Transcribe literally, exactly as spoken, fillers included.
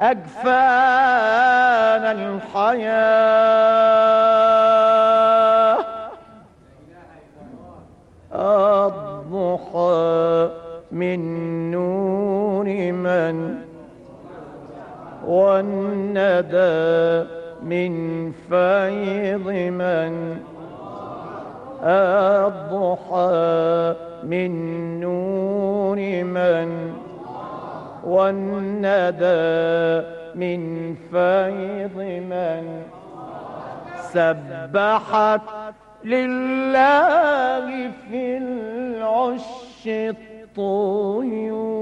أجفان الحياة، الضحى من نور من، والندى من فيض من، الضحى من نور من، والندى من فيض من. سبحت لله في العش الطيور،